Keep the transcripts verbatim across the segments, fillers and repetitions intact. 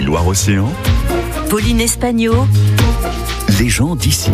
Loire-Océan, Pauline Espagno, les gens d'ici.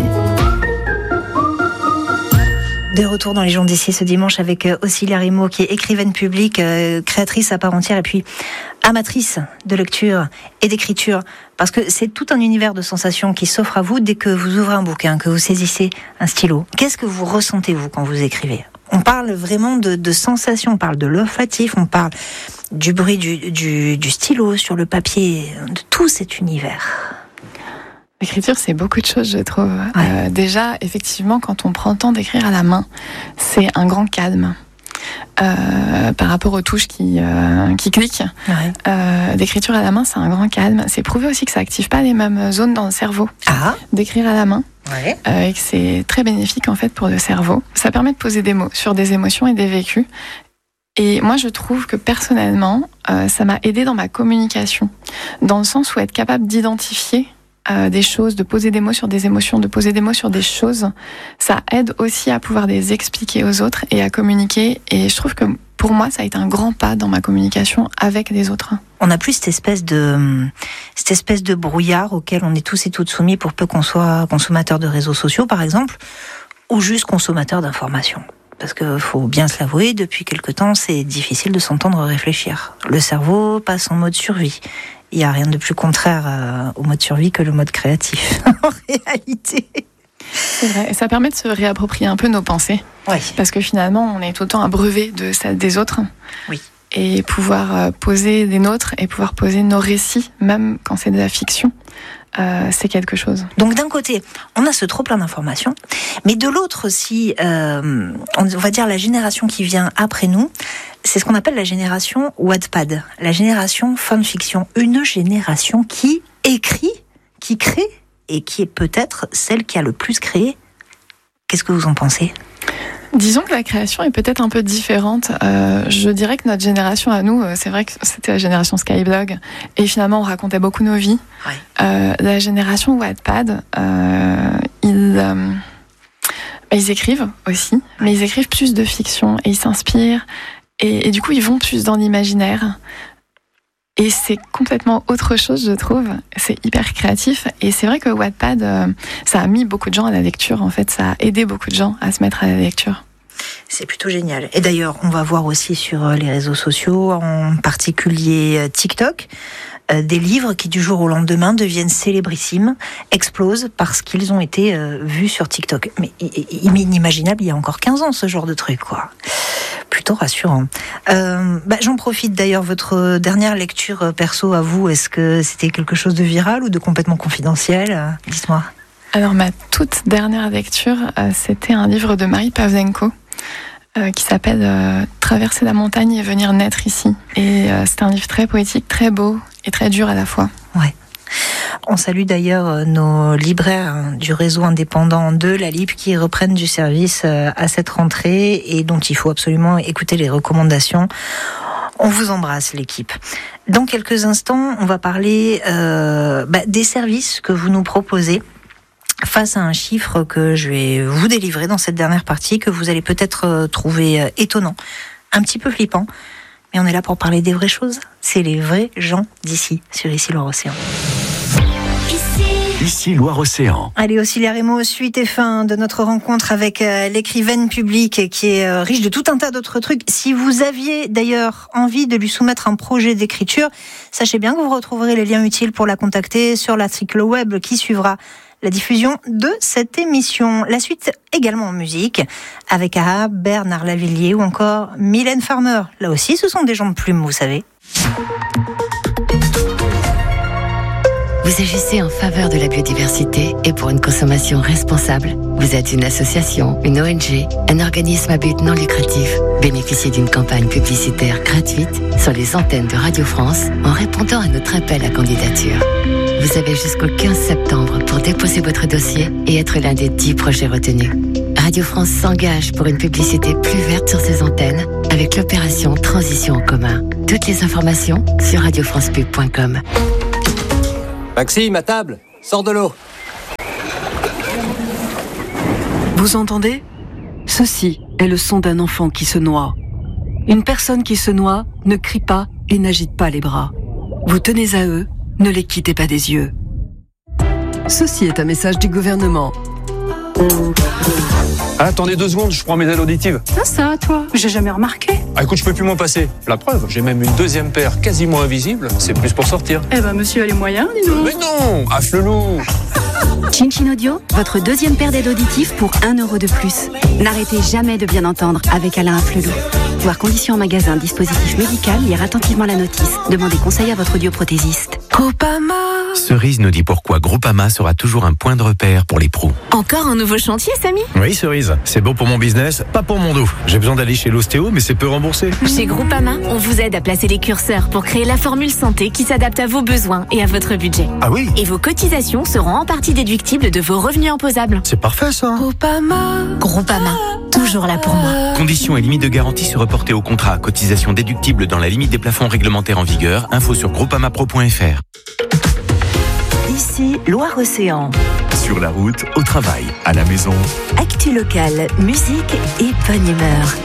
De retour dans Les gens d'ici ce dimanche avec Auxilia Rimo, qui est écrivaine publique, euh, créatrice à part entière et puis amatrice de lecture et d'écriture. Parce que c'est tout un univers de sensations qui s'offre à vous dès que vous ouvrez un bouquin, que vous saisissez un stylo. Qu'est-ce que vous ressentez, vous, quand vous écrivez ? On parle vraiment de, de sensations, on parle de l'olfactif, on parle du bruit du, du, du stylo sur le papier, de tout cet univers. L'écriture, c'est beaucoup de choses, je trouve. Ouais. Euh, déjà, effectivement, quand on prend le temps d'écrire à la main, c'est un grand calme. Euh, par rapport aux touches qui, euh, qui cliquent, Ouais. euh, d'écriture à la main, c'est un grand calme. C'est prouvé aussi que ça active pas les mêmes zones dans le cerveau Ah, d'écrire à la main, ouais. euh, et que c'est très bénéfique en fait pour le cerveau. Ça permet de poser des mots sur des émotions et des vécus. Et moi, je trouve que personnellement, euh, ça m'a aidé dans ma communication, dans le sens où être capable d'identifier Euh, des choses, de poser des mots sur des émotions, de poser des mots sur des choses, ça aide aussi à pouvoir les expliquer aux autres et à communiquer. Et je trouve que pour moi, ça a été un grand pas dans ma communication avec les autres. On n'a plus cette espèce de cette espèce de brouillard auquel on est tous et toutes soumis, pour peu qu'on soit consommateur de réseaux sociaux, par exemple, ou juste consommateur d'informations. Parce que faut bien se l'avouer, depuis quelque temps, c'est difficile de s'entendre réfléchir. Le cerveau passe en mode survie. Il n'y a rien de plus contraire euh, au mode survie que le mode créatif, en réalité. C'est vrai. Et ça permet de se réapproprier un peu nos pensées. Oui. Parce que finalement, on est tout le temps abreuvé de celles des autres. Oui. Et pouvoir poser des nôtres et pouvoir poser nos récits, même quand c'est de la fiction, euh, c'est quelque chose. Donc d'un côté, on a ce trop plein d'informations, mais de l'autre aussi, euh, on va dire la génération qui vient après nous, c'est ce qu'on appelle la génération Wattpad, la génération fanfiction, une génération qui écrit, qui crée, et qui est peut-être celle qui a le plus créé. Qu'est-ce que vous en pensez ? Disons que la création est peut-être un peu différente. Euh, je dirais que notre génération à nous, c'est vrai que c'était la génération Skyblog, et finalement on racontait beaucoup nos vies. Ouais. Euh, la génération Wattpad, euh, ils, euh, bah, ils écrivent aussi, mais ils écrivent plus de fiction et ils s'inspirent, et, et du coup ils vont plus dans l'imaginaire. Et c'est complètement autre chose, je trouve. C'est hyper créatif. Et c'est vrai que Wattpad, euh, ça a mis beaucoup de gens à la lecture, en fait. Ça a aidé beaucoup de gens à se mettre à la lecture. C'est plutôt génial. Et d'ailleurs, on va voir aussi sur les réseaux sociaux, en particulier TikTok, euh, des livres qui du jour au lendemain deviennent célébrissimes, explosent parce qu'ils ont été euh, vus sur TikTok. Mais inimaginable il y a encore quinze ans, ce genre de truc, quoi. Plutôt rassurant. Euh, bah, j'en profite d'ailleurs, votre dernière lecture perso à vous, est-ce que c'était quelque chose de viral ou de complètement confidentiel ? Dites-moi. Alors ma toute dernière lecture, euh, c'était un livre de Marie Pavlenko euh, qui s'appelle euh, « Traverser la montagne et venir naître ici ». Et euh, c'est un livre très poétique, très beau et très dur à la fois. Ouais. On salue d'ailleurs nos libraires du réseau indépendant de la Lib qui reprennent du service à cette rentrée et dont il faut absolument écouter les recommandations. On vous embrasse, l'équipe. Dans quelques instants, on va parler euh, bah, des services que vous nous proposez face à un chiffre que je vais vous délivrer dans cette dernière partie, que vous allez peut-être trouver étonnant, un petit peu flippant. Mais on est là pour parler des vraies choses. C'est les vrais gens d'ici, sur Ici Loire-Océan. Ici Loire-Océan. Allez, Auxilia Rimo, suite et fin de notre rencontre avec euh, l'écrivaine publique qui est euh, riche de tout un tas d'autres trucs. Si vous aviez d'ailleurs envie de lui soumettre un projet d'écriture, sachez bien que vous retrouverez les liens utiles pour la contacter sur l'article web qui suivra la diffusion de cette émission. La suite également en musique, avec Aha, Bernard Lavillier ou encore Mylène Farmer. Là aussi, ce sont des gens de plume, vous savez. vous agissez en faveur de la biodiversité et pour une consommation responsable. Vous êtes une association, une O N G, un organisme à but non lucratif. Bénéficiez d'une campagne publicitaire gratuite sur les antennes de Radio France en répondant à notre appel à candidature. Vous avez jusqu'au quinze septembre pour déposer votre dossier et être l'un des dix projets retenus. Radio France s'engage pour une publicité plus verte sur ses antennes avec l'opération Transition en commun. Toutes les informations sur radio france pub point com. Maxime, à table, sors de l'eau. Vous entendez ? Ceci est le son d'un enfant qui se noie. Une personne qui se noie ne crie pas et n'agite pas les bras. Vous tenez à eux Ne les quittez pas des yeux. Ceci est un message du gouvernement. Ah, attendez deux secondes, je prends mes aides auditives. Ça, ça, toi, j'ai jamais remarqué. Ah, écoute, je peux plus m'en passer. La preuve, j'ai même une deuxième paire quasiment invisible. C'est plus pour sortir. Eh ben, monsieur a les moyens, dis donc. Mais non, afflelou. Chin Chin Audio, votre deuxième paire d'aides auditives pour un euro de plus. N'arrêtez jamais de bien entendre avec Alain Afflelou. Voir conditions en magasin, dispositif médical, lire attentivement la notice. Demandez conseil à votre audioprothésiste. Groupama. Cerise nous dit pourquoi Groupama sera toujours un point de repère pour les pros. Encore un nouveau chantier, Samy ? Oui, Cerise, c'est bon pour mon business, pas pour mon dos. J'ai besoin d'aller chez l'ostéo, mais c'est peu remboursé. Chez Groupama, on vous aide à placer les curseurs pour créer la formule santé qui s'adapte à vos besoins et à votre budget. Ah oui ? Et vos cotisations seront en partie déductibles de vos revenus imposables. C'est parfait ça. Groupama. Groupama, toujours là pour moi. Conditions et limites de garantie se reporter au contrat. Cotisation déductible dans la limite des plafonds réglementaires en vigueur. Info sur groupamapro point f r. Ici Loire-Océan. Sur la route, au travail, à la maison. Actu locale, musique et bonne humeur.